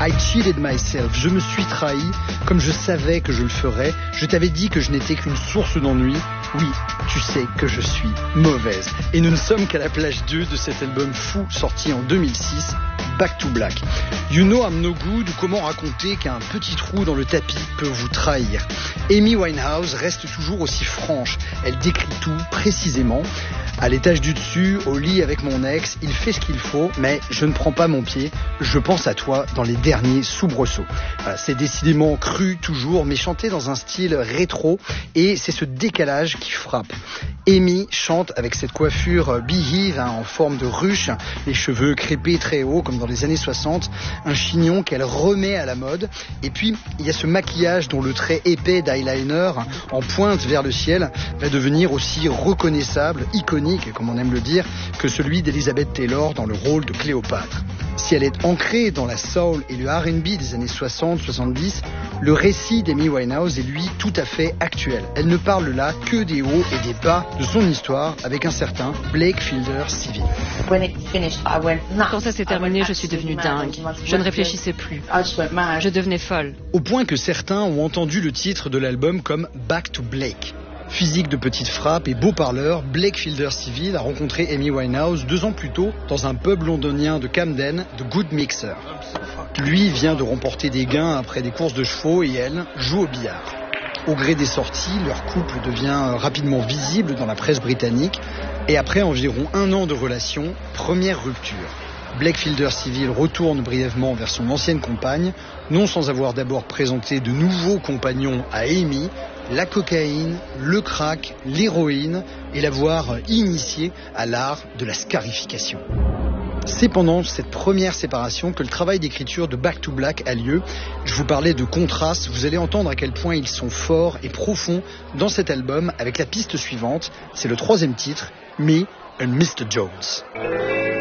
I cheated myself. Je me suis trahi comme je savais que je le ferais. Je t'avais dit que je n'étais qu'une source d'ennui. Oui, tu sais que je suis mauvaise. Et nous ne sommes qu'à la plage 2 de cet album fou sorti en 2006, Back to Black. You know I'm no good, ou comment raconter qu'un petit trou dans le tapis peut vous trahir. Amy Winehouse reste toujours aussi franche. Elle décrit tout précisément. À l'étage du dessus, au lit avec mon ex, il fait ce qu'il faut, mais je ne prends pas mon pied. Je pense à toi dans les derniers soubresauts. Voilà, c'est décidément cru toujours, mais chanté dans un style rétro, et c'est ce décalage qui frappe. Amy chante avec cette coiffure beehive en forme de ruche, les cheveux crêpés très hauts comme dans les années 60, un chignon qu'elle remet à la mode, et puis il y a ce maquillage dont le trait épais d'eyeliner en pointe vers le ciel va devenir aussi reconnaissable, iconique comme on aime le dire, que celui d'Elizabeth Taylor dans le rôle de Cléopâtre. Si elle est ancrée dans la soul et le R&B des années 60-70, le récit d'Amy Winehouse est lui tout à fait actuel. Elle ne parle là que des hauts et des bas de son histoire avec un certain Blake Fielder Civil. Quand ça s'est terminé, je suis devenue dingue. Je ne réfléchissais plus. Je devenais folle. Au point que certains ont entendu le titre de l'album comme Back to Blake. Physique de petite frappe et beau parleur, Blake Fielder Civil a rencontré Amy Winehouse 2 ans plus tôt dans un pub londonien de Camden, The Good Mixer. Lui vient de remporter des gains après des courses de chevaux et elle joue au billard. Au gré des sorties, leur couple devient rapidement visible dans la presse britannique et après environ 1 an de relation, première rupture. Blake Fielder Civil retourne brièvement vers son ancienne compagne, non sans avoir d'abord présenté de nouveaux compagnons à Amy, la cocaïne, le crack, l'héroïne et l'avoir initiée à l'art de la scarification. C'est pendant cette première séparation que le travail d'écriture de Back to Black a lieu. Je vous parlais de contrastes, vous allez entendre à quel point ils sont forts et profonds dans cet album avec la piste suivante, c'est le 3e titre, Me and Mr. Jones.